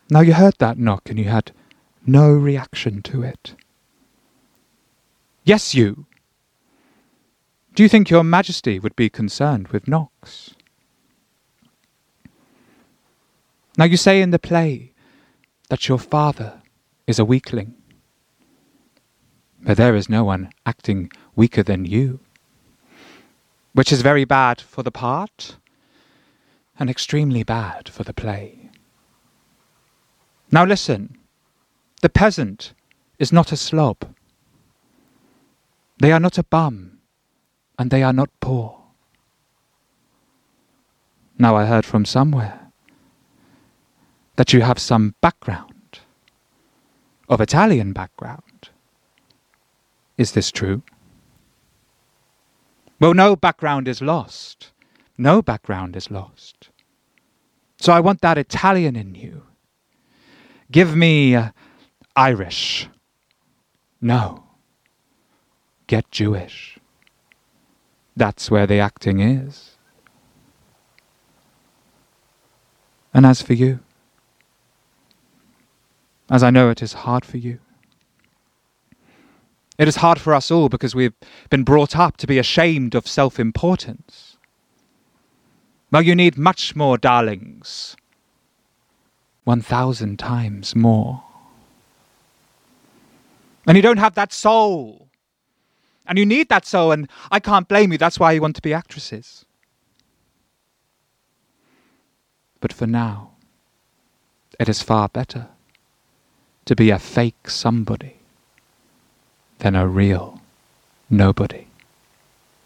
Now you heard that knock and you had no reaction to it. Yes, you. Do you think your Majesty would be concerned with knocks? Now you say in the play that your father is a weakling. But there is no one acting weaker than you, which is very bad for the part and extremely bad for the play. Now listen, the peasant is not a slob. They are not a bum, and they are not poor. Now I heard from somewhere that you have some background, of Italian background. Is this true? Well, no background is lost. No background is lost. So I want that Italian in you. Give me Irish. No. Get Jewish. That's where the acting is. And as for you, as I know it is hard for you, it is hard for us all because we've been brought up to be ashamed of self-importance. Well, you need much more darlings. 1,000 times more. And you don't have that soul. And you need that soul, and I can't blame you. That's why you want to be actresses. But for now, it is far better to be a fake somebody than a real nobody.